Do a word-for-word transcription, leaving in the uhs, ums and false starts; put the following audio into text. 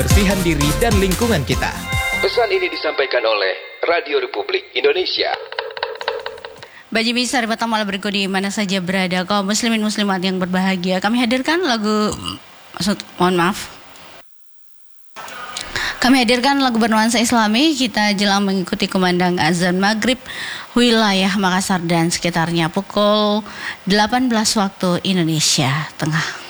Bersihan diri dan lingkungan kita. Pesan ini disampaikan oleh Radio Republik Indonesia. Bagi Misar pertama berikut di mana saja berada kaum muslimin muslimat yang berbahagia, kami hadirkan lagu maksud mohon maaf. Kami hadirkan lagu bernuansa Islami. Kita jelang mengikuti kumandang azan maghrib wilayah Makassar dan sekitarnya pukul delapan belas waktu Indonesia Tengah.